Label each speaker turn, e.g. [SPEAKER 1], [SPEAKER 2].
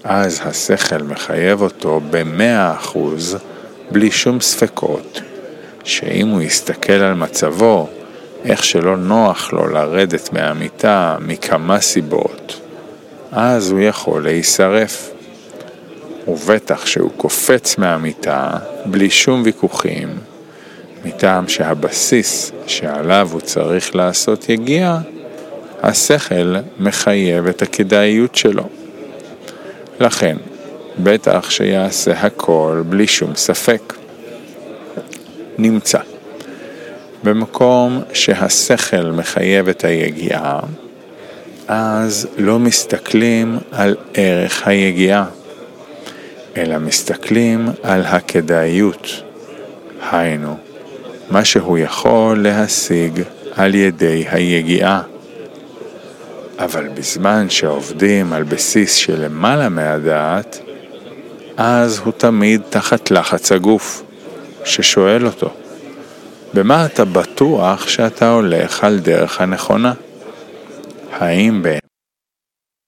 [SPEAKER 1] אז השכל מחייב אותו ב100% בלי שום ספקות, שאם הוא יסתכל על מצבו, איך שלא נוח לו לרדת מהמיטה מכמה סיבות, אז הוא יכול להישרף. ובטח שהוא קופץ מהמיטה בלי שום ויכוחים, מטעם שהבסיס שעליו הוא צריך לעשות יגיע, השכל מחייב את הכדאיות שלו. לכן, בטח שיעשה הכל בלי שום ספק. נמצא. במקום שהשכל מחייב את היגיעה, אז לא מסתכלים על ערך היגיעה, אלא מסתכלים על הכדאיות. היינו, מה שהוא יכול להשיג על ידי היגיעה. אבל בזמן שעובדים על בסיס של למעלה מהדעת, אז הוא תמיד תחת לחץ הגוף, ששואל אותו, במה אתה בטוח שאתה הולך על דרך הנכונה? האם